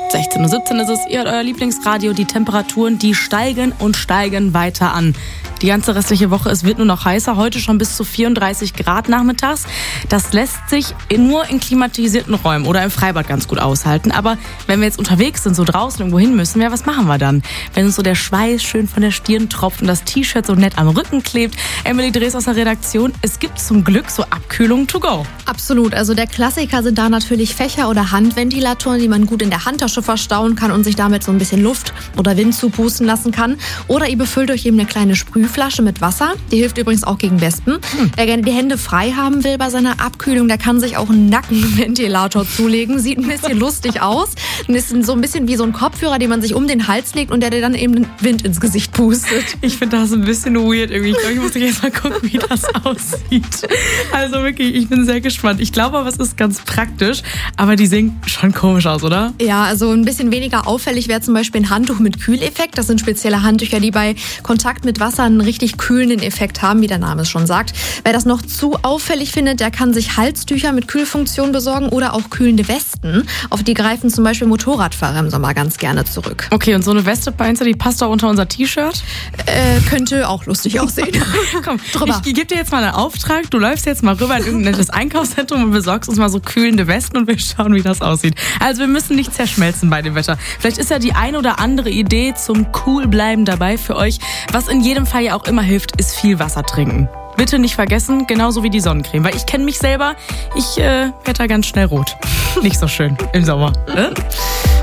16:17 Uhr ist es, ihr hört euer Lieblingsradio. Die Temperaturen, die steigen und steigen weiter an. Die ganze restliche Woche, es wird nur noch heißer. Heute schon bis zu 34 Grad nachmittags. Das lässt sich nur in klimatisierten Räumen oder im Freibad ganz gut aushalten. Aber wenn wir jetzt unterwegs sind, so draußen irgendwo hin müssen, was machen wir dann? Wenn uns so der Schweiß schön von der Stirn tropft und das T-Shirt so nett am Rücken klebt. Emily Drees aus der Redaktion. Es gibt zum Glück so Abkühlungen to go. Absolut. Also der Klassiker sind da natürlich Fächer oder Handventilatoren, die man gut in der Handtasche verstauen kann und sich damit so ein bisschen Luft oder Wind zupusten lassen kann. Oder ihr befüllt euch eben eine kleine Sprühflasche mit Wasser. Die hilft übrigens auch gegen Wespen. Wer gerne die Hände frei haben will bei seiner Abkühlung, der kann sich auch einen Nackenventilator zulegen. Sieht ein bisschen lustig aus. Und ist so ein bisschen wie so ein Kopfhörer, den man sich um den Hals legt und der dir dann eben den Wind ins Gesicht pustet. Ich finde das ein bisschen weird irgendwie. Ich glaube, ich muss jetzt mal gucken, wie das aussieht. Also wirklich, ich bin sehr gespannt. Ich glaube aber, es ist ganz praktisch. Aber die sehen schon komisch aus, oder? Ja, also ein bisschen weniger auffällig wäre zum Beispiel ein Handtuch mit Kühleffekt. Das sind spezielle Handtücher, die bei Kontakt mit Wasser einen richtig kühlenden Effekt haben, wie der Name es schon sagt. Wer das noch zu auffällig findet, der kann sich Halstücher mit Kühlfunktion besorgen oder auch kühlende Westen. Auf die greifen zum Beispiel Motorradfahrer im Sommer ganz gerne zurück. Okay, und so eine Weste, meinst du, die passt doch unter unser T-Shirt? Könnte auch lustig aussehen. Komm, ich gebe dir jetzt mal einen Auftrag. Du läufst jetzt mal rüber in irgendein nettes Einkaufszentrum und besorgst uns mal so kühlende Westen und wir schauen, wie das aussieht. Also wir müssen nicht zerschmelzen bei dem Wetter. Vielleicht ist ja die ein oder andere Idee zum Coolbleiben dabei für euch. Was in jedem Fall ja auch immer hilft, ist viel Wasser trinken. Bitte nicht vergessen, genauso wie die Sonnencreme. Weil ich kenne mich selber, ich werde da ganz schnell rot. Nicht so schön im Sommer.